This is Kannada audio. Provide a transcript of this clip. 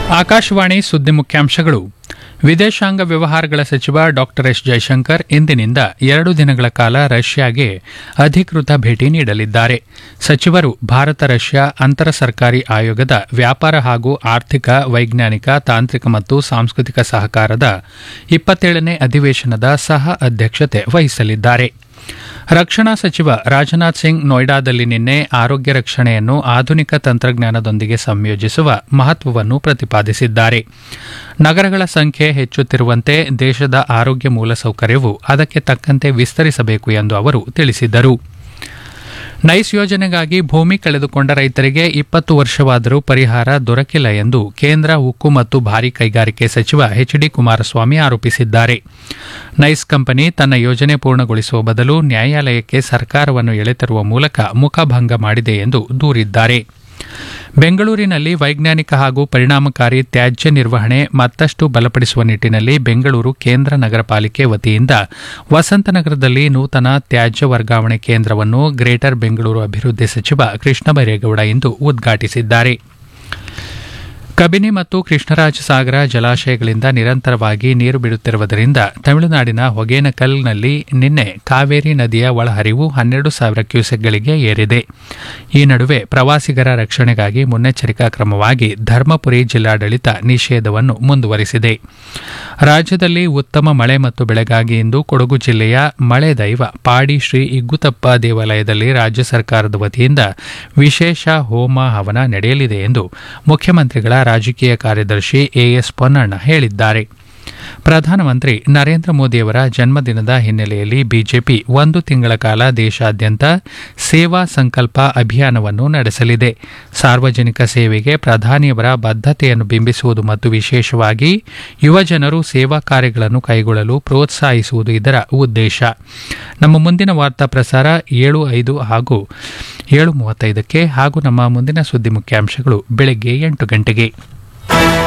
ಆಕಾಶವಾಣಿ ಸುದ್ದಿ ಮುಖ್ಯಾಂಶಗಳು. ವಿದೇಶಾಂಗ ವ್ಯವಹಾರಗಳ ಸಚಿವ ಡಾ ಎಸ್ ಜೈಶಂಕರ್ ಇಂದಿನಿಂದ 2 ದಿನಗಳ ಕಾಲ ರಷ್ಯಾಗೆ ಅಧಿಕೃತ ಭೇಟಿ ನೀಡಲಿದ್ದಾರೆ. ಸಚಿವರು ಭಾರತ ರಷ್ಯಾ ಅಂತರ ಸರ್ಕಾರಿ ಆಯೋಗದ ವ್ಯಾಪಾರ ಹಾಗೂ ಆರ್ಥಿಕ, ವೈಜ್ಞಾನಿಕ, ತಾಂತ್ರಿಕ ಮತ್ತು ಸಾಂಸ್ಕೃತಿಕ ಸಹಕಾರದ 27ನೇ ಅಧಿವೇಶನದ ಸಹ ಅಧ್ಯಕ್ಷತೆ ವಹಿಸಲಿದ್ದಾರೆ. ರಕ್ಷಣಾ ಸಚಿವ ರಾಜನಾಥ್ ಸಿಂಗ್ ನೋಯ್ಡಾದಲ್ಲಿ ನಿನ್ನೆ ಆರೋಗ್ಯ ರಕ್ಷಣೆಯನ್ನು ಆಧುನಿಕ ತಂತ್ರಜ್ಞಾನದೊಂದಿಗೆ ಸಂಯೋಜಿಸುವ ಮಹತ್ವವನ್ನು ಪ್ರತಿಪಾದಿಸಿದ್ದಾರೆ. ನಗರಗಳ ಸಂಖ್ಯೆ ಹೆಚ್ಚುತ್ತಿರುವಂತೆ ದೇಶದ ಆರೋಗ್ಯ ಮೂಲಸೌಕರ್ಯವು ಅದಕ್ಕೆ ತಕ್ಕಂತೆ ವಿಸ್ತರಿಸಬೇಕು ಎಂದು ಅವರು ತಿಳಿಸಿದರು. ನೈಸ್ ಯೋಜನೆಗಾಗಿ ಭೂಮಿ ಕಳೆದುಕೊಂಡ ರೈತರಿಗೆ 20 ವರ್ಷವಾದರೂ ಪರಿಹಾರ ದೊರಕಿಲ್ಲ ಎಂದು ಕೇಂದ್ರ ಉಕ್ಕು ಮತ್ತು ಭಾರೀ ಕೈಗಾರಿಕೆ ಸಚಿವ ಎಚ್ ಡಿ ಕುಮಾರಸ್ವಾಮಿ ಆರೋಪಿಸಿದ್ದಾರೆ. ನೈಸ್ ಕಂಪನಿ ತನ್ನ ಯೋಜನೆ ಪೂರ್ಣಗೊಳಿಸುವ ಬದಲು ನ್ಯಾಯಾಲಯಕ್ಕೆ ಸರ್ಕಾರವನ್ನು ಎಳೆತರುವ ಮೂಲಕ ಮುಖಭಂಗ ಮಾಡಿದೆ ಎಂದು ದೂರಿದ್ದಾರೆ. ಬೆಂಗಳೂರಿನಲ್ಲಿ ವೈಜ್ಞಾನಿಕ ಹಾಗೂ ಪರಿಣಾಮಕಾರಿ ತ್ಯಾಜ್ಯ ನಿರ್ವಹಣೆ ಮತ್ತಷ್ಟು ಬಲಪಡಿಸುವ ನಿಟ್ಟಿನಲ್ಲಿ ಬೆಂಗಳೂರು ಕೇಂದ್ರ ನಗರ ಪಾಲಿಕೆ ವತಿಯಿಂದ ವಸಂತನಗರದಲ್ಲಿ ನೂತನ ತ್ಯಾಜ್ಯ ವರ್ಗಾವಣೆ ಕೇಂದ್ರವನ್ನು ಗ್ರೇಟರ್ ಬೆಂಗಳೂರು ಅಭಿವೃದ್ಧಿ ಸಚಿವ ಕೃಷ್ಣ ಬೈರೇಗೌಡ ಇಂದು ಉದ್ಘಾಟಿಸಿದ್ದಾರೆ. ಕಬಿನಿ ಮತ್ತು ಕೃಷ್ಣರಾಜಸಾಗರ ಜಲಾಶಯಗಳಿಂದ ನಿರಂತರವಾಗಿ ನೀರು ಬಿಡುತ್ತಿರುವುದರಿಂದ ತಮಿಳುನಾಡಿನ ಹೊಗೇನಕಲ್ನಲ್ಲಿ ನಿನ್ನೆ ಕಾವೇರಿ ನದಿಯ ಒಳಹರಿವು 12,000 ಕ್ಯೂಸೆಕ್ಗಳಿಗೆ ಏರಿದೆ. ಈ ನಡುವೆ ಪ್ರವಾಸಿಗರ ರಕ್ಷಣೆಗಾಗಿ ಮುನ್ನೆಚ್ಚರಿಕಾ ಕ್ರಮವಾಗಿ ಧರ್ಮಪುರಿ ಜಿಲ್ಲಾಡಳಿತ ನಿಷೇಧವನ್ನು ಮುಂದುವರಿಸಿದೆ. ರಾಜ್ಯದಲ್ಲಿ ಉತ್ತಮ ಮಳೆ ಮತ್ತು ಬೆಳೆಗಾಗಿ ಇಂದು ಕೊಡಗು ಜಿಲ್ಲೆಯ ಮಳೆ ದೈವ ಪಾಡಿ ಶ್ರೀ ಇಗ್ಗುತಪ್ಪ ದೇವಾಲಯದಲ್ಲಿ ರಾಜ್ಯ ಸರ್ಕಾರದ ವತಿಯಿಂದ ವಿಶೇಷ ಹೋಮ ಹವನ ನಡೆಯಲಿದೆ ಎಂದು ಮುಖ್ಯಮಂತ್ರಿಗಳ ರಾಜಕೀಯ ಕಾರ್ಯದರ್ಶಿ ಎಎಸ್ ಪೊನ್ನಣ್ಣ ಹೇಳಿದ್ದಾರೆ. ಪ್ರಧಾನಮಂತ್ರಿ ನರೇಂದ್ರ ಮೋದಿಯವರ ಜನ್ಮದಿನದ ಹಿನ್ನೆಲೆಯಲ್ಲಿ ಬಿಜೆಪಿ 1 ತಿಂಗಳ ಕಾಲ ದೇಶಾದ್ಯಂತ ಸೇವಾ ಸಂಕಲ್ಪ ಅಭಿಯಾನವನ್ನು ನಡೆಸಲಿದೆ. ಸಾರ್ವಜನಿಕ ಸೇವೆಗೆ ಪ್ರಧಾನಿಯವರ ಬದ್ಧತೆಯನ್ನು ಬಿಂಬಿಸುವುದು ಮತ್ತು ವಿಶೇಷವಾಗಿ ಯುವಜನರು ಸೇವಾ ಕಾರ್ಯಗಳನ್ನು ಕೈಗೊಳ್ಳಲು ಪ್ರೋತ್ಸಾಹಿಸುವುದು ಇದರ ಉದ್ದೇಶ. ನಮ್ಮ ಮುಂದಿನ ವಾರ್ತಾ ಪ್ರಸಾರ 7:05 ಹಾಗೂ 7:35ಕ್ಕೆ ಹಾಗೂ ನಮ್ಮ ಮುಂದಿನ ಸುದ್ದಿ ಮುಖ್ಯಾಂಶಗಳು ಬೆಳಗ್ಗೆ 8 ಗಂಟೆಗೆ.